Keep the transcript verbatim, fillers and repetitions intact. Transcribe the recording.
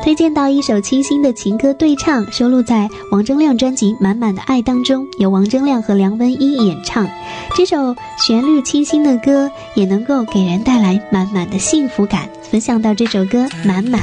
推荐到一首清新的情歌对唱，收录在王铮亮专辑《满满的爱》当中，由王铮亮和梁文音演唱。这首旋律清新的歌也能够给人带来满满的幸福感。分享到这首歌《满满》。